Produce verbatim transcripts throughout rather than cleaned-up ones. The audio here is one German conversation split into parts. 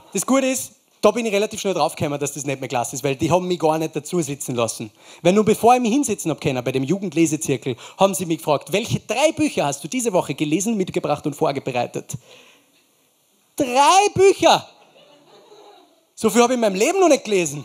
das Gute ist, da bin ich relativ schnell draufgekommen, dass das nicht mehr Klasse ist, weil die haben mich gar nicht dazu sitzen lassen. Weil nur bevor ich mich hinsetzen habe können, bei dem Jugendlesezirkel, haben sie mich gefragt, welche drei Bücher hast du diese Woche gelesen, mitgebracht und vorbereitet? Drei Bücher! So viel habe ich in meinem Leben noch nicht gelesen.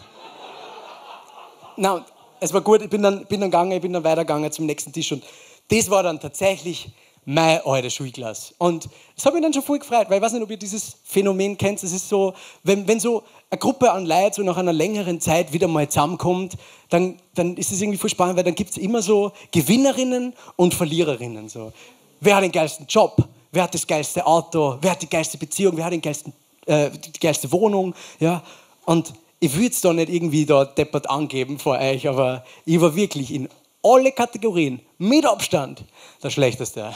Na, es war gut, ich bin dann, bin dann gegangen, ich bin dann weitergegangen zum nächsten Tisch und das war dann tatsächlich mein alter Schulklasse. Und das hat mich dann schon voll gefreut, weil ich weiß nicht, ob ihr dieses Phänomen kennt. Es ist so, wenn, wenn so eine Gruppe an Leuten so nach einer längeren Zeit wieder mal zusammenkommt, dann, dann ist es irgendwie voll spannend, weil dann gibt es immer so Gewinnerinnen und Verliererinnen. So. Wer hat den geilsten Job? Wer hat das geilste Auto? Wer hat die geilste Beziehung? Wer hat den geilsten, äh, die geilste Wohnung? Ja? Und ich will es da nicht irgendwie da deppert angeben vor euch, aber ich war wirklich in alle Kategorien mit Abstand der Schlechteste.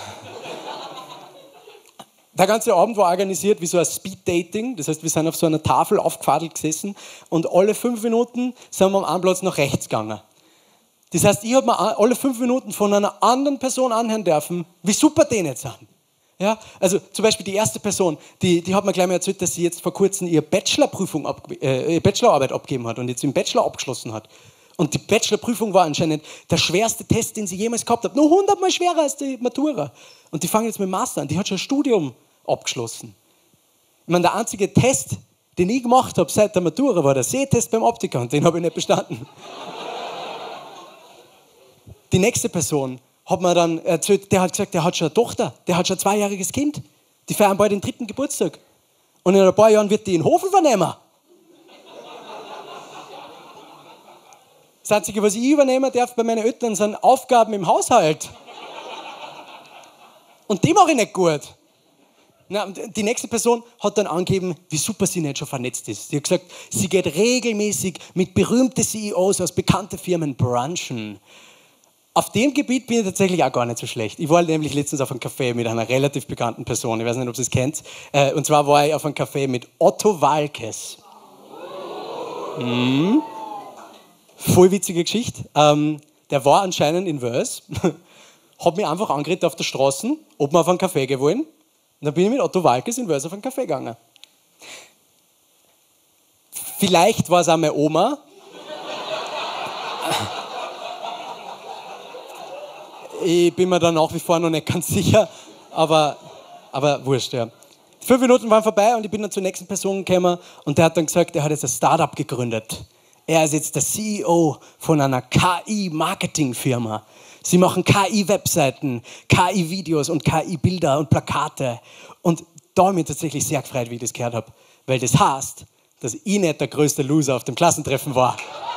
Der ganze Abend war organisiert wie so ein Speed-Dating. Das heißt, wir sind auf so einer Tafel aufgefadelt gesessen und alle fünf Minuten sind wir am einen Platz nach rechts gegangen. Das heißt, ich habe mir alle fünf Minuten von einer anderen Person anhören dürfen, wie super die nicht sind. Ja, also zum Beispiel die erste Person, die, die hat mir gleich mal erzählt, dass sie jetzt vor kurzem ihre Bachelorprüfung abge- äh, ihre Bachelorarbeit abgegeben hat und jetzt im Bachelor abgeschlossen hat. Und die Bachelorprüfung war anscheinend der schwerste Test, den sie jemals gehabt hat. Nur hundertmal schwerer als die Matura. Und die fangen jetzt mit dem Master an. Die hat schon ein Studium abgeschlossen. Ich meine, der einzige Test, den ich gemacht habe seit der Matura, war der Sehtest beim Optiker und den habe ich nicht bestanden. Die nächste Person hat mir dann erzählt, der hat gesagt, der hat schon eine Tochter, der hat schon ein zweijähriges Kind. Die feiern bald den dritten Geburtstag. Und in ein paar Jahren wird die in den Hof übernehmen. Das Einzige, was ich übernehmen darf bei meinen Eltern, sind Aufgaben im Haushalt. Und die mache ich nicht gut. Na, die nächste Person hat dann angegeben, wie super sie nicht schon vernetzt ist. Sie hat gesagt, sie geht regelmäßig mit berühmten C E Os aus bekannten Firmen brunchen. Auf dem Gebiet bin ich tatsächlich auch gar nicht so schlecht. Ich war nämlich letztens auf einem Café mit einer relativ bekannten Person. Ich weiß nicht, ob ihr es kennt. Und zwar war ich auf einem Café mit Otto Waalkes. Mhm. Voll witzige Geschichte. Ähm, der war anscheinend in Wels, hat mich einfach angeredet auf der Straße, ob wir auf einen Café gehen wollen. Und dann bin ich mit Otto Waalkes in Wels auf einen Café gegangen. Vielleicht war es auch meine Oma. Ich bin mir da nach wie vor noch nicht ganz sicher, aber, aber wurscht, ja. Fünf Minuten waren vorbei und ich bin dann zur nächsten Person gekommen und der hat dann gesagt, er hat jetzt ein Startup gegründet. Er ist jetzt der C E O von einer K I-Marketing-Firma. Sie machen K I-Webseiten, K I-Videos und K I-Bilder und Plakate. Und da habe ich mich tatsächlich sehr gefreut, wie ich das gehört habe. Weil das heißt, dass ich nicht der größte Loser auf dem Klassentreffen war.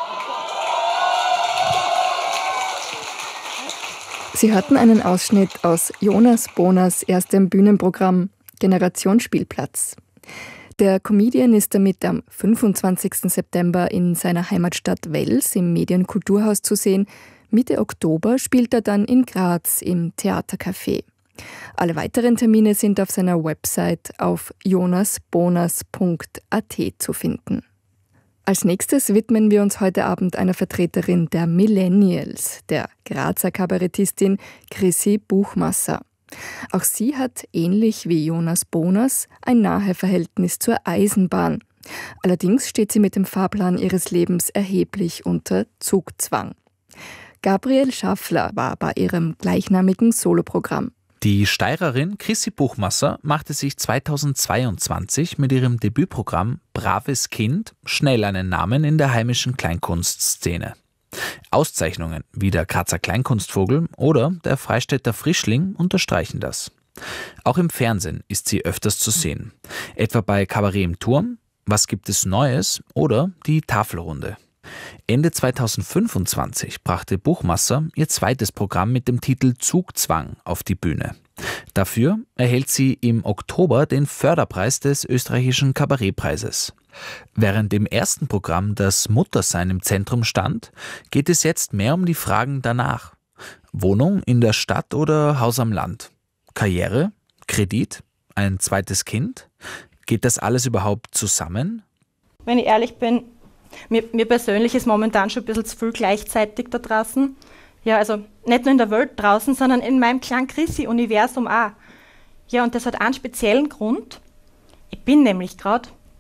Sie hörten einen Ausschnitt aus Jonas Boners erstem Bühnenprogramm Generation Spielplatz. Der Comedian ist damit am fünfundzwanzigsten September in seiner Heimatstadt Wels im Medienkulturhaus zu sehen. Mitte Oktober spielt er dann in Graz im Theatercafé. Alle weiteren Termine sind auf seiner Website auf jonasboners punkt a t zu finden. Als nächstes widmen wir uns heute Abend einer Vertreterin der Millennials, der Grazer Kabarettistin Chrissy Buchmasser. Auch sie hat, ähnlich wie Jonas Boners, ein nahe Verhältnis zur Eisenbahn. Allerdings steht sie mit dem Fahrplan ihres Lebens erheblich unter Zugzwang. Gabriel Schaffler war bei ihrem gleichnamigen Soloprogramm. Die Steirerin Chrissy Buchmasser machte sich zweitausendzweiundzwanzig mit ihrem Debütprogramm Braves Kind schnell einen Namen in der heimischen Kleinkunstszene. Auszeichnungen wie der Grazer Kleinkunstvogel oder der Freistädter Frischling unterstreichen das. Auch im Fernsehen ist sie öfters zu sehen, etwa bei Kabarett im Turm, Was gibt es Neues oder die Tafelrunde. Ende zweitausendfünfundzwanzig brachte Buchmasser ihr zweites Programm mit dem Titel Zugzwang auf die Bühne. Dafür erhält sie im Oktober den Förderpreis des österreichischen Kabarettpreises. Während im ersten Programm das Muttersein im Zentrum stand, geht es jetzt mehr um die Fragen danach. Wohnung in der Stadt oder Haus am Land? Karriere? Kredit? Ein zweites Kind? Geht das alles überhaupt zusammen? Wenn ich ehrlich bin, mir, mir persönlich ist momentan schon ein bisschen zu viel gleichzeitig da draußen. Ja, also nicht nur in der Welt draußen, sondern in meinem kleinen Chrissy-Universum auch. Ja, und das hat einen speziellen Grund. Ich bin nämlich gerade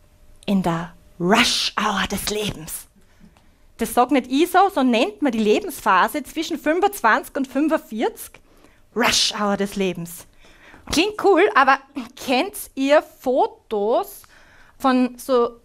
in der Rush Hour des Lebens. Das sagt nicht ich so, so nennt man die Lebensphase zwischen fünfundzwanzig und fünfundvierzig. Rush Hour des Lebens. Klingt cool, aber kennt ihr Fotos von so